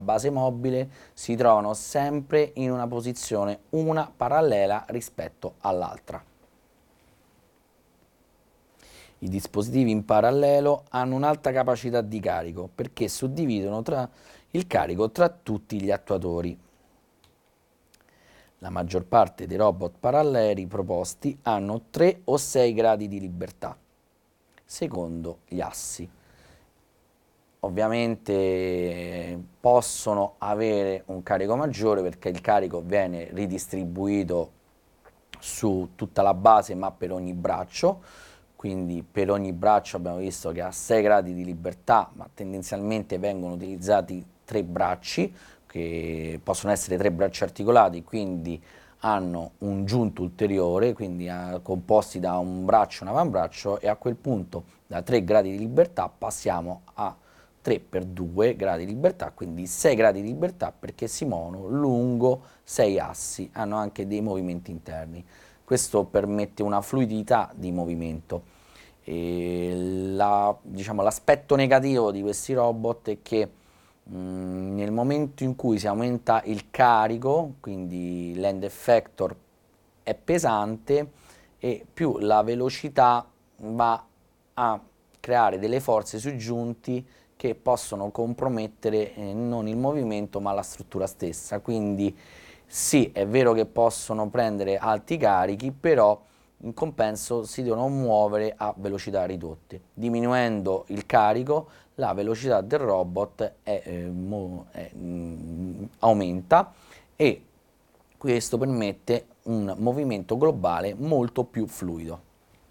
base mobile si trovano sempre in una posizione una parallela rispetto all'altra. I dispositivi in parallelo hanno un'alta capacità di carico perché suddividono il carico tra tutti gli attuatori. La maggior parte dei robot paralleli proposti hanno 3 o 6 gradi di libertà, secondo gli assi. Ovviamente possono avere un carico maggiore perché il carico viene ridistribuito su tutta la base ma per ogni braccio, quindi per ogni braccio abbiamo visto che ha 6 gradi di libertà, ma tendenzialmente vengono utilizzati 3 bracci, che possono essere 3 bracci articolati, quindi hanno un giunto ulteriore, quindi composti da un braccio e un avambraccio, e a quel punto da 3 gradi di libertà passiamo a 3 per 2 gradi di libertà, quindi 6 gradi di libertà perché si muovono lungo 6 assi, hanno anche dei movimenti interni. Questo permette una fluidità di movimento. Diciamo, l'aspetto negativo di questi robot è che nel momento in cui si aumenta il carico, quindi l'end effector è pesante, e più la velocità va a creare delle forze sui giunti che possono compromettere non il movimento ma la struttura stessa. Quindi sì, è vero che possono prendere alti carichi, però in compenso si devono muovere a velocità ridotte. Diminuendo il carico, la velocità del robot aumenta, e questo permette un movimento globale molto più fluido.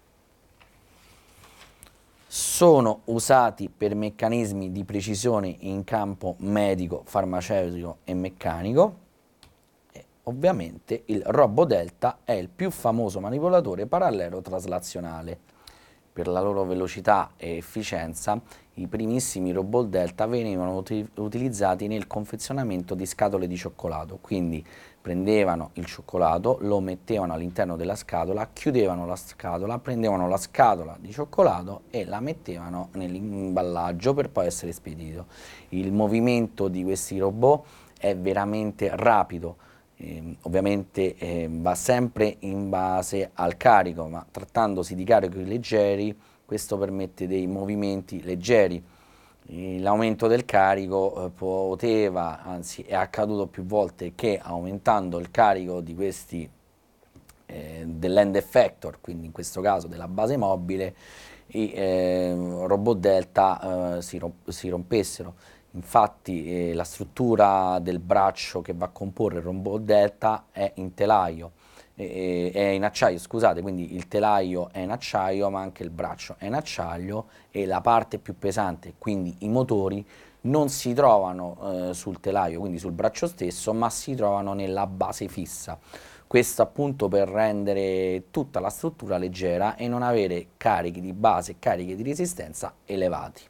Sono usati per meccanismi di precisione in campo medico, farmaceutico e meccanico. E ovviamente il RoboDelta è il più famoso manipolatore parallelo traslazionale. Per la loro velocità e efficienza, i primissimi robot Delta venivano utilizzati nel confezionamento di scatole di cioccolato, quindi prendevano il cioccolato, lo mettevano all'interno della scatola, chiudevano la scatola, prendevano la scatola di cioccolato e la mettevano nell'imballaggio per poi essere spedito. Il movimento di questi robot è veramente rapido. Ovviamente va sempre in base al carico, ma trattandosi di carichi leggeri, questo permette dei movimenti leggeri. L'aumento del carico poteva, anzi è accaduto più volte, che aumentando il carico di questi dell'end effector, quindi in questo caso della base mobile, i robot Delta si rompessero. Infatti la struttura del braccio che va a comporre il robot Delta è in telaio, è in acciaio, scusate, quindi il telaio è in acciaio, ma anche il braccio è in acciaio, e la parte più pesante, quindi i motori, non si trovano sul telaio, quindi sul braccio stesso, ma si trovano nella base fissa. Questo appunto per rendere tutta la struttura leggera e non avere carichi di base e carichi di resistenza elevati.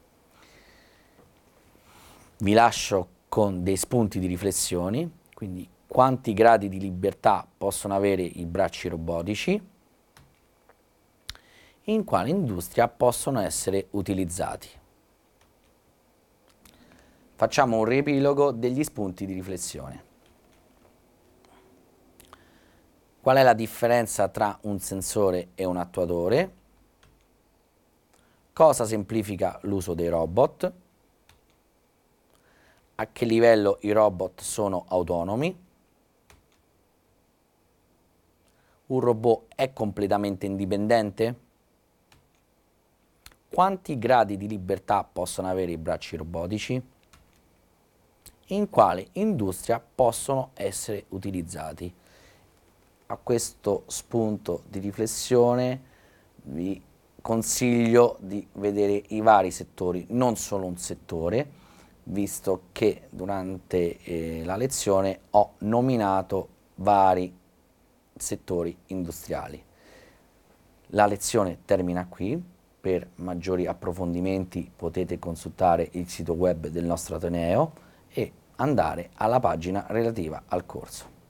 Vi lascio con dei spunti di riflessione, quindi quanti gradi di libertà possono avere i bracci robotici, in quale industria possono essere utilizzati. Facciamo un riepilogo degli spunti di riflessione. Qual è la differenza tra un sensore e un attuatore? Cosa semplifica l'uso dei robot? A che livello i robot sono autonomi? Un robot è completamente indipendente? Quanti gradi di libertà possono avere i bracci robotici? In quale industria possono essere utilizzati? A questo spunto di riflessione vi consiglio di vedere i vari settori, non solo un settore, visto che durante la lezione ho nominato vari settori industriali. La lezione termina qui. Per maggiori approfondimenti potete consultare il sito web del nostro Ateneo e andare alla pagina relativa al corso.